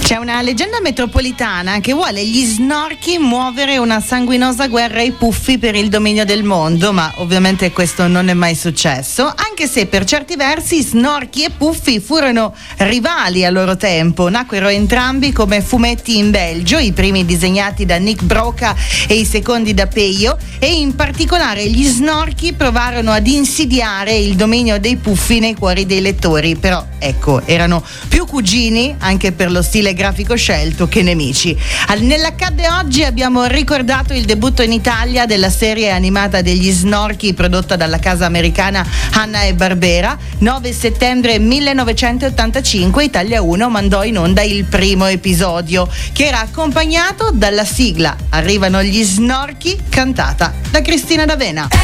C'è una leggenda metropolitana che vuole gli Snorky muovere una sanguinosa guerra ai Puffi per il dominio del mondo, ma ovviamente questo non è mai successo, anche se per certi versi Snorky e Puffi furono rivali a loro tempo. Nacquero entrambi come fumetti in Belgio, i primi disegnati da Nick Broca e i secondi da Peio, e in particolare gli Snorky provarono ad insidiare il dominio dei Puffi nei cuori dei lettori, però ecco, erano più cugini anche per lo stile grafico scelto che nemici. Nell'Accadde oggi abbiamo ricordato il debutto in Italia della serie animata degli Snorky prodotta dalla casa americana Hanna-Barbera. 9 settembre 1985 Italia 1 mandò in onda il primo episodio, che era accompagnato dalla sigla Arrivano gli Snorky, cantata da Cristina D'Avena.